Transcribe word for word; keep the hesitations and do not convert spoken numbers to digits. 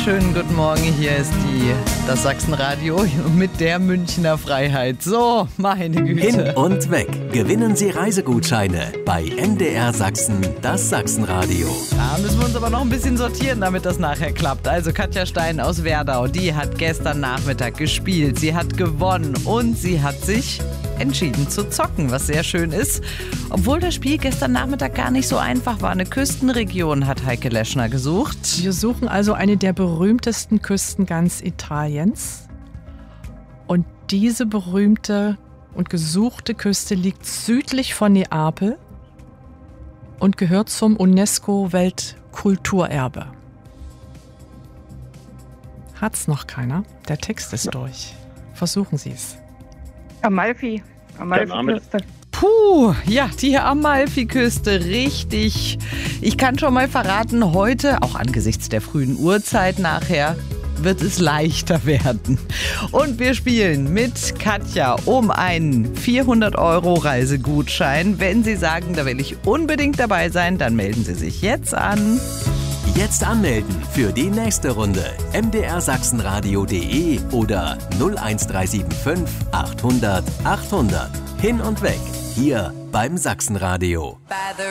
schönen guten Morgen. Hier ist die, das Sachsenradio mit der Münchner Freiheit. So, meine Güte. Hin und weg. Gewinnen Sie Reisegutscheine bei M D R Sachsen, das Sachsenradio. Da müssen wir uns aber noch ein bisschen sortieren, damit das nachher klappt. Also Katja Stein aus Werdau, die hat gestern Nachmittag gespielt. Sie hat gewonnen und sie hat sich entschieden zu zocken, was sehr schön ist. Obwohl das Spiel gestern Nachmittag gar nicht so einfach war. Eine Küstenregion hat Heike Leschner gesucht. Wir suchen also eine der berühmtesten Küsten ganz Italiens. Und diese berühmte und gesuchte Küste liegt südlich von Neapel und gehört zum UNESCO-Weltkulturerbe. Hat's noch keiner? Der Text ist durch. Versuchen Sie es. Amalfi. Amalfi-Küste. Puh, ja, die Amalfi-Küste, richtig. Ich kann schon mal verraten, heute, auch angesichts der frühen Uhrzeit nachher, wird es leichter werden. Und wir spielen mit Katja um einen vierhundert Euro Reisegutschein. Wenn Sie sagen, da will ich unbedingt dabei sein, dann melden Sie sich jetzt an. Jetzt anmelden für die nächste Runde. m d r sachsenradio punkt de oder null eins drei sieben fünf achthundert achthundert. Hin und weg, hier beim Sachsenradio.